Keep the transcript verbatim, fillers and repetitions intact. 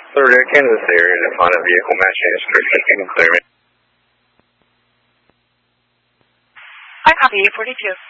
Third Air Kansas area to find a vehicle matching description and clearance. I copy eight forty-two.